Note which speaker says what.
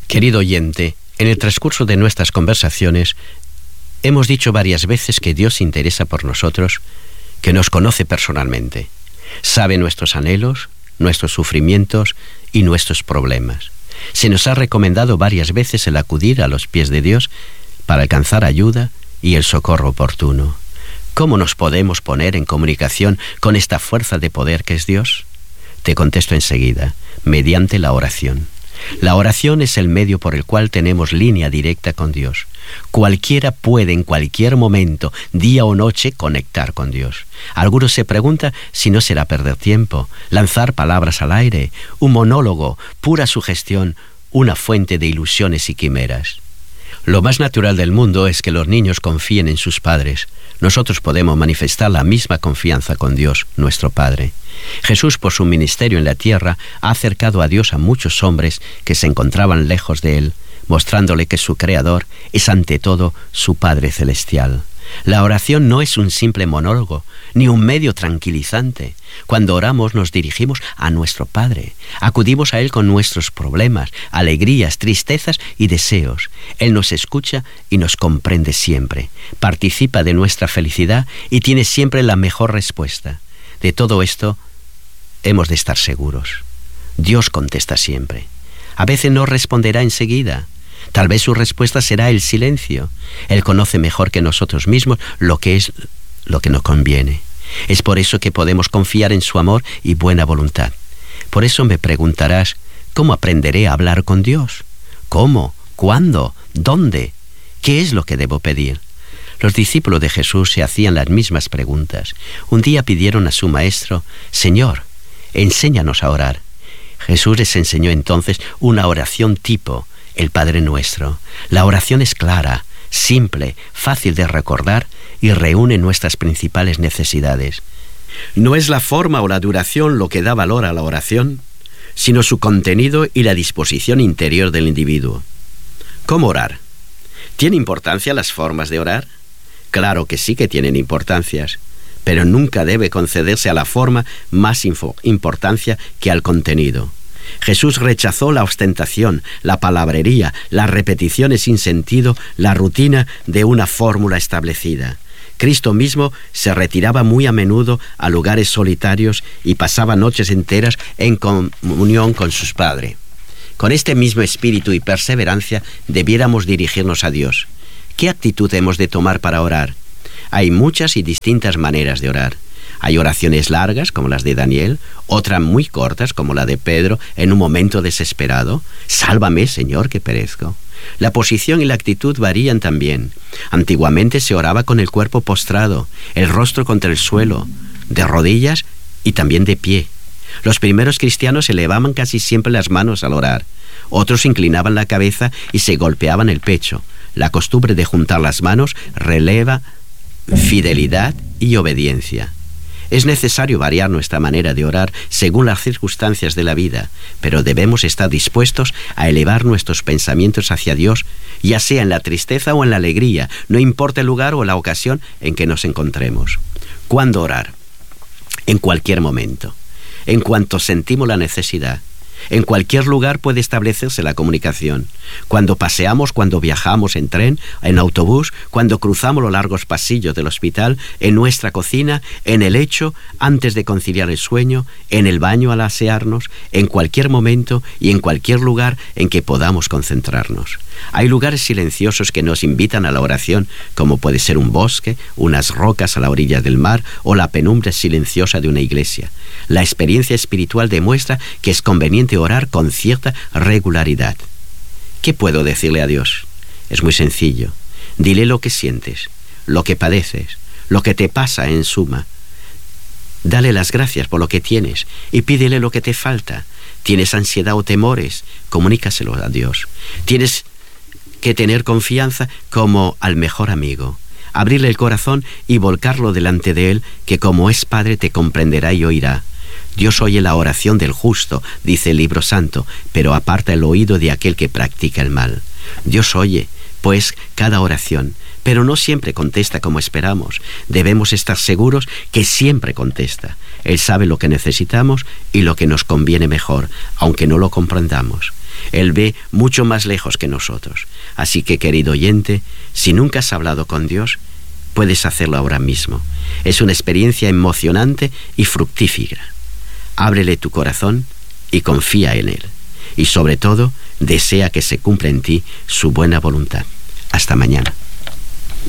Speaker 1: Querido oyente, en el transcurso de nuestras conversaciones hemos dicho varias veces que Dios se interesa por nosotros, que nos conoce personalmente, sabe nuestros anhelos, nuestros sufrimientos y nuestros problemas. Se nos ha recomendado varias veces el acudir a los pies de Dios para alcanzar ayuda y el socorro oportuno. ¿Cómo nos podemos poner en comunicación con esta fuerza de poder que es Dios? Te contesto enseguida, mediante la oración. La oración es el medio por el cual tenemos línea directa con Dios. Cualquiera puede en cualquier momento, día o noche, conectar con Dios. Algunos se preguntan si no será perder tiempo, lanzar palabras al aire, un monólogo, pura sugestión, una fuente de ilusiones y quimeras. Lo más natural del mundo es que los niños confíen en sus padres. Nosotros podemos manifestar la misma confianza con Dios, nuestro Padre. Jesús, por su ministerio en la tierra, ha acercado a Dios a muchos hombres que se encontraban lejos de Él, mostrándole que su Creador es ante todo su Padre Celestial. La oración no es un simple monólogo, ni un medio tranquilizante. Cuando oramos nos dirigimos a nuestro Padre. Acudimos a Él con nuestros problemas, alegrías, tristezas y deseos. Él nos escucha y nos comprende siempre. Participa de nuestra felicidad y tiene siempre la mejor respuesta. De todo esto hemos de estar seguros. Dios contesta siempre. A veces no responderá enseguida. Tal vez su respuesta será el silencio. Él conoce mejor que nosotros mismos lo que nos conviene. Es por eso que podemos confiar en su amor y buena voluntad. Por eso me preguntarás, ¿cómo aprenderé a hablar con Dios? ¿Cómo? ¿Cuándo? ¿Dónde? ¿Qué es lo que debo pedir? Los discípulos de Jesús se hacían las mismas preguntas. Un día pidieron a su maestro, Señor, enséñanos a orar. Jesús les enseñó entonces una oración tipo, el Padre Nuestro. La oración es clara, simple, fácil de recordar y reúne nuestras principales necesidades. No es la forma o la duración lo que da valor a la oración, sino su contenido y la disposición interior del individuo. ¿Cómo orar? ¿Tiene importancia las formas de orar? Claro que sí que tienen importancias, pero nunca debe concederse a la forma más importancia que al contenido. Jesús rechazó la ostentación, la palabrería, las repeticiones sin sentido, la rutina de una fórmula establecida. Cristo mismo se retiraba muy a menudo a lugares solitarios y pasaba noches enteras en comunión con su Padre. Con este mismo espíritu y perseverancia debiéramos dirigirnos a Dios. ¿Qué actitud hemos de tomar para orar? Hay muchas y distintas maneras de orar. Hay oraciones largas, como las de Daniel, otras muy cortas, como la de Pedro, en un momento desesperado. Sálvame, Señor, que perezco. La posición y la actitud varían también. Antiguamente se oraba con el cuerpo postrado, el rostro contra el suelo, de rodillas y también de pie. Los primeros cristianos elevaban casi siempre las manos al orar. Otros inclinaban la cabeza y se golpeaban el pecho. La costumbre de juntar las manos releva fidelidad y obediencia. Es necesario variar nuestra manera de orar según las circunstancias de la vida, pero debemos estar dispuestos a elevar nuestros pensamientos hacia Dios, ya sea en la tristeza o en la alegría, no importa el lugar o la ocasión en que nos encontremos. ¿Cuándo orar? En cualquier momento, en cuanto sentimos la necesidad. En cualquier lugar puede establecerse la comunicación. Cuando paseamos, cuando viajamos en tren, en autobús, cuando cruzamos los largos pasillos del hospital, en nuestra cocina, en el lecho, antes de conciliar el sueño, en el baño al asearnos, en cualquier momento y en cualquier lugar en que podamos concentrarnos. Hay lugares silenciosos que nos invitan a la oración, como puede ser un bosque, unas rocas a la orilla del mar o la penumbra silenciosa de una iglesia. La experiencia espiritual demuestra que es conveniente orar con cierta regularidad. ¿Qué puedo decirle a Dios? Es muy sencillo. Dile lo que sientes, lo que padeces, lo que te pasa en suma. Dale las gracias por lo que tienes y pídele lo que te falta. ¿Tienes ansiedad o temores? Comunícaselo a Dios. Tienes que tener confianza como al mejor amigo. Abrirle el corazón y volcarlo delante de Él, que como es Padre te comprenderá y oirá. Dios oye la oración del justo, dice el libro santo, pero aparta el oído de aquel que practica el mal. Dios oye, pues, cada oración, pero no siempre contesta como esperamos. Debemos estar seguros que siempre contesta. Él sabe lo que necesitamos y lo que nos conviene mejor, aunque no lo comprendamos. Él ve mucho más lejos que nosotros. Así que, querido oyente, si nunca has hablado con Dios, puedes hacerlo ahora mismo. Es una experiencia emocionante y fructífera. Ábrele tu corazón y confía en Él. Y sobre todo, desea que se cumpla en ti su buena voluntad. Hasta mañana.